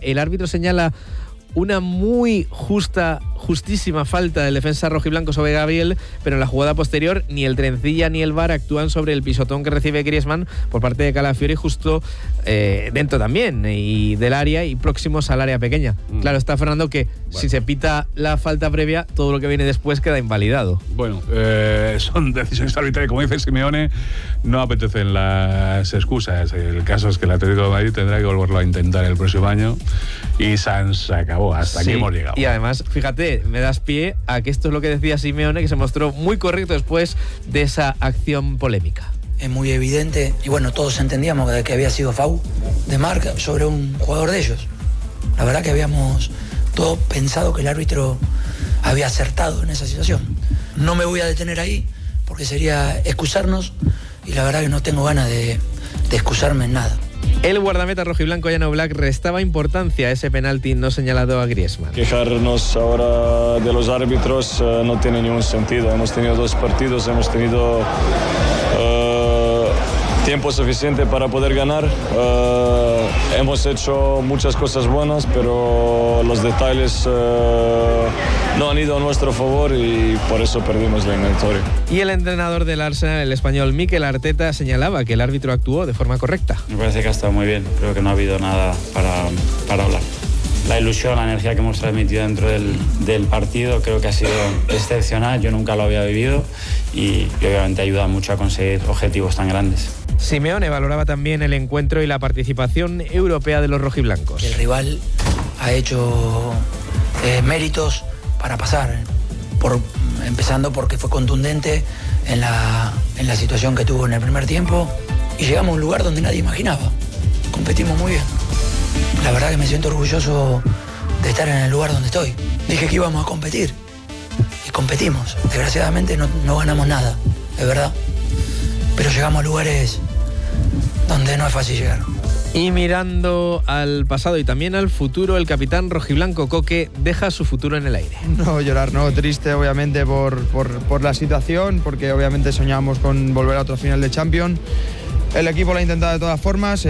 el árbitro señala una muy justísima falta del defensa rojiblanco sobre Gabriel, pero en la jugada posterior ni el Trencilla ni el VAR actúan sobre el pisotón que recibe Griezmann por parte de Calafiori, justo dentro también y del área y próximos al área pequeña. Claro, está Fernando que si se pita la falta previa, todo lo que viene después queda invalidado. Bueno, son decisiones arbitrarias, como dice Simeone, no apetecen las excusas. El caso es que el Atlético de Madrid tendrá que volverlo a intentar el próximo año y se acabó. Hasta aquí hemos llegado. Y además, fíjate, me das pie a que esto es lo que decía Simeone, que se mostró muy correcto después de esa acción polémica. Es muy evidente, y bueno, todos entendíamos que había sido foul de marca sobre un jugador de ellos. La verdad que habíamos todos pensado que el árbitro había acertado en esa situación. No me voy a detener ahí, porque sería excusarnos, y la verdad que no tengo ganas de excusarme en nada. El guardameta rojiblanco Jan Oblak restaba importancia a ese penalti no señalado a Griezmann. Quejarnos ahora de los árbitros no tiene ningún sentido. Hemos tenido 2 partidos, hemos tenido tiempo suficiente para poder ganar. Hemos hecho muchas cosas buenas, pero los detalles no han ido a nuestro favor y por eso perdimos la eliminatoria. Y el entrenador del Arsenal, el español Mikel Arteta, señalaba que el árbitro actuó de forma correcta. Me parece que ha estado muy bien, creo que no ha habido nada para hablar. La ilusión, la energía que hemos transmitido dentro del partido creo que ha sido excepcional, yo nunca lo había vivido y obviamente ayuda mucho a conseguir objetivos tan grandes. Simeone valoraba también el encuentro y la participación europea de los rojiblancos. El rival ha hecho méritos para pasar, empezando porque fue contundente en la situación que tuvo en el primer tiempo y llegamos a un lugar donde nadie imaginaba. Competimos muy bien. La verdad que me siento orgulloso de estar en el lugar donde estoy. Dije que íbamos a competir y competimos. Desgraciadamente no ganamos nada, es verdad, pero llegamos a lugares donde no es fácil llegar. Y mirando al pasado y también al futuro, el capitán rojiblanco Coque deja su futuro en el aire. No llorar, no, triste obviamente por la situación, porque obviamente soñábamos con volver a otra final de Champions. El equipo lo ha intentado de todas formas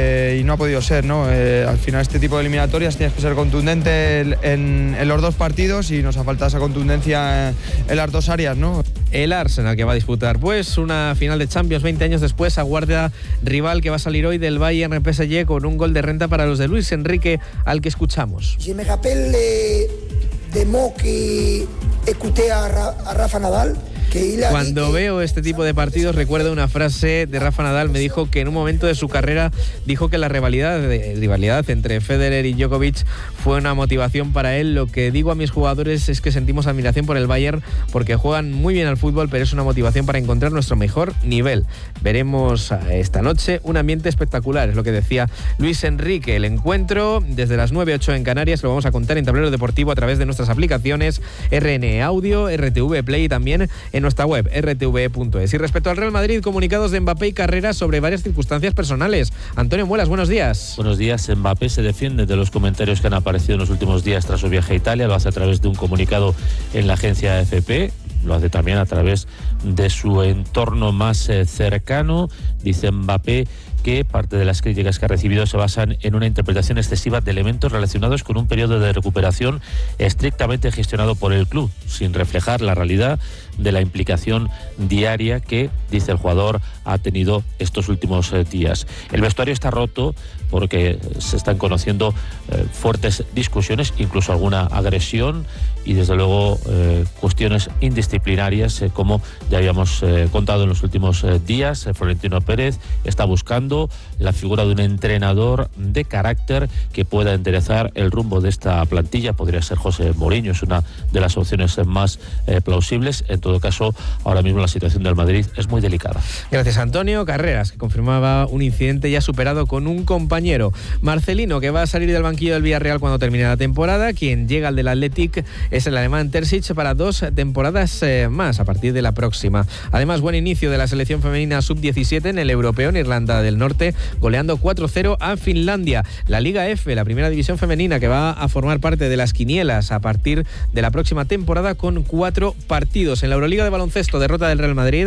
y no ha podido ser, ¿no? Al final este tipo de eliminatorias tienes que ser contundente en los 2 partidos y nos ha faltado esa contundencia en las 2 áreas, ¿no? El Arsenal, que va a disputar pues una final de Champions 20 años después, aguarda rival que va a salir hoy del Bayern PSG con un gol de renta para los de Luis Enrique, al que escuchamos. Je me rappelle de mots que écouté a Rafa Nadal. Cuando veo este tipo de partidos recuerdo una frase de Rafa Nadal. Me dijo que en un momento de su carrera dijo que la rivalidad entre Federer y Djokovic fue una motivación para él. Lo que digo a mis jugadores es que sentimos admiración por el Bayern porque juegan muy bien al fútbol, pero es una motivación para encontrar nuestro mejor nivel. Veremos esta noche un ambiente espectacular, es lo que decía Luis Enrique. El encuentro desde las 9:08 en Canarias lo vamos a contar en Tablero Deportivo a través de nuestras aplicaciones RN Audio, RTV Play y también en nuestra web rtve.es. Y respecto al Real Madrid, comunicados de Mbappé y Carreras sobre varias circunstancias personales. Antonio Muelas, buenos días. Buenos días. Mbappé se defiende de los comentarios que han aparecido en los últimos días tras su viaje a Italia. Lo hace a través de un comunicado en la agencia AFP. Lo hace también a través de su entorno más cercano. Dice Mbappé que parte de las críticas que ha recibido se basan en una interpretación excesiva de elementos relacionados con un periodo de recuperación estrictamente gestionado por el club, sin reflejar la realidad de la implicación diaria que, dice el jugador, ha tenido estos últimos días. El vestuario está roto porque se están conociendo fuertes discusiones, incluso alguna agresión y desde luego cuestiones indisciplinarias, como ya habíamos contado en los últimos días. Florentino Pérez está buscando la figura de un entrenador de carácter que pueda enderezar el rumbo de esta plantilla. Podría ser José Mourinho, es una de las opciones más plausibles. En todo caso, ahora mismo la situación del Madrid es muy delicada. Gracias, Antonio. Carreras, que confirmaba un incidente ya superado con un compañero. Marcelino, que va a salir del banquillo del Villarreal cuando termine la temporada. Quien llega al del Athletic es el alemán Terzic para 2 temporadas más a partir de la próxima. Además, buen inicio de la selección femenina sub-17 en el europeo en Irlanda del Norte, goleando 4-0 a Finlandia. La Liga F, la primera división femenina, que va a formar parte de las quinielas a partir de la próxima temporada con 4 partidos. En la Euroliga de baloncesto, derrota del Real Madrid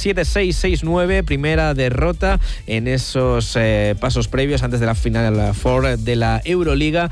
7-6, 6-9, primera derrota en esos pasos previos antes de la Final Four de la Euroliga.